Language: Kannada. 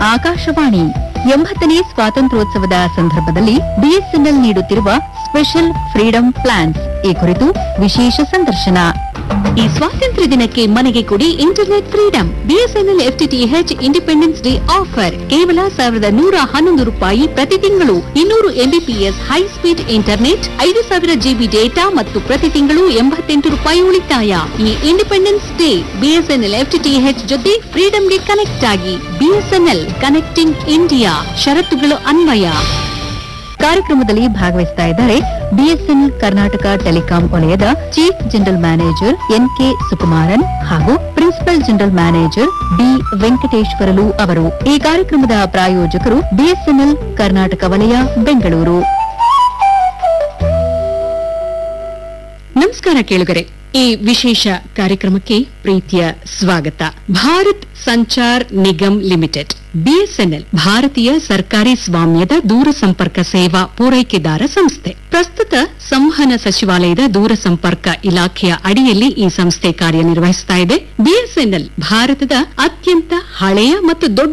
ಆಕಾಶವಾಣಿ 80ನೇ ಸ್ವಾತಂತ್ರ್ಯೋತ್ಸವದ ಸಂದರ್ಭದಲ್ಲಿ ಬಿಎಸ್ಎನ್ಎಲ್ ನೀಡುತ್ತಿರುವ ಸ್ಪೆಷಲ್ ಫ್ರೀಡಂ ಪ್ಲಾನ್ಸ್ ಈ ಕುರಿತು ವಿಶೇಷ ಸಂದರ್ಶನ. ಈ ಸ್ವಾತಂತ್ರ್ಯ ದಿನಕ್ಕೆ ಮನೆಗೆ ಕೊಡಿ internet freedom. BSNL FTTH independence day offer ಕೇವಲ ₹1,111 ಪ್ರತಿ ತಿಂಗಳು. 200 Mbps high speed internet, 5,000 GB data ಮತ್ತು ಪ್ರತಿ ತಿಂಗಳು ₹88 ಉಳಿತಾಯ. ಈ ಇಂಡಿಪೆಂಡೆನ್ಸ್ ಡೇ ಬಿಎಸ್ಎನ್ಎಲ್ ಎಫ್ಟಿಟಿಎಚ್ ಜೊತೆ ಫ್ರೀಡಂಗೆ ಕನೆಕ್ಟ್ ಆಗಿ. BSNL connecting India. ಷರತ್ತುಗಳು ಅನ್ವಯ. ಕಾರ್ಯಕ್ರಮದಲ್ಲಿ ಭಾಗವಹಿಸ್ತಾ ಇದ್ದಾರೆ ಬಿಎಸ್ಎನ್ಎಲ್ ಕರ್ನಾಟಕ ಟೆಲಿಕಾಂ ವಲಯದ chief general manager N K Sukumaran ಹಾಗೂ principal general manager B Venkateswarlu ಅವರು. ಈ ಕಾರ್ಯಕ್ರಮದ ಪ್ರಾಯೋಜಕರು ಬಿಎಸ್ಎನ್ಎಲ್ ಕರ್ನಾಟಕ ವಲಯ, ಬೆಂಗಳೂರು. ನಮಸ್ಕಾರ ಕೇಳುಗರೆ, ಈ ವಿಶೇಷ ಕಾರ್ಯಕ್ರಮಕ್ಕೆ ಪ್ರೀತಿಯ ಸ್ವಾಗತ. ಭಾರತ್ ಸಂಚಾರ್ ನಿಗಮ್ ಲಿಮಿಟೆಡ್ ಬಿಎಸ್ಎನ್ಎಲ್ ಭಾರತೀಯ ಸರ್ಕಾರಿ ಸ್ವಾಮ್ಯದ ದೂರಸಂಪರ್ಕ ಸೇವಾ ಪೂರೈಕೆದಾರ ಸಂಸ್ಥೆ. ಪ್ರಸ್ತುತ ಸಂವಹನ ಸಚಿವಾಲಯದ ದೂರಸಂಪರ್ಕ ಇಲಾಖೆಯ ಅಡಿಯಲ್ಲಿ ಈ ಸಂಸ್ಥೆ ಕಾರ್ಯನಿರ್ವಹಿಸುತ್ತಾ ಇದೆ. ಬಿಎಸ್ಎನ್ಎಲ್ ಭಾರತದ ಅತ್ಯಂತ ಹಳೆಯ ಮತ್ತು ದೊಡ್ಡ